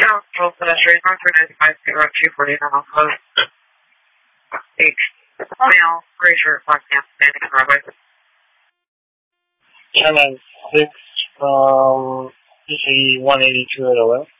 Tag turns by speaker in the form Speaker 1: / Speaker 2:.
Speaker 1: Yeah, full pedestrian, 395, 240, H. Male, gray shirt, black pants, standing in the roadway.
Speaker 2: 1096 from E182 at 11.